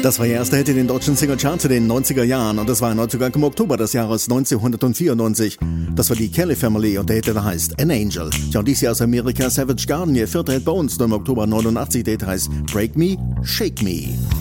Das war ihr erster Hit in den deutschen Singlecharts in den 90er Jahren und das war erneut sogar im Oktober des Jahres 1994. Das war die Kelly Family und der Hit, der heißt An Angel. Ja, und dies hier aus Amerika Savage Garden, ihr vierter Hit bei uns, nur im Oktober 89, der Hit heißt Break Me, Shake Me.